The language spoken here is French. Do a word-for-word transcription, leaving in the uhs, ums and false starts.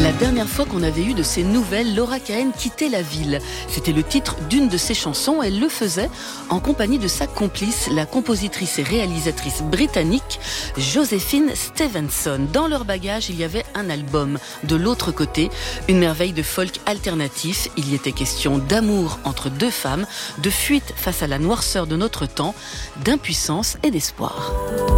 La dernière fois qu'on avait eu de ses nouvelles, Laura Cahen quittait la ville. C'était le titre d'une de ses chansons. Elle le faisait en compagnie de sa complice, la compositrice et réalisatrice britannique Joséphine Stevenson. Dans leur bagage, il y avait un album. De l'autre côté, une merveille de folk alternatif. Il y était question d'amour entre deux femmes, de fuite face à la noirceur de notre temps, d'impuissance et d'espoir.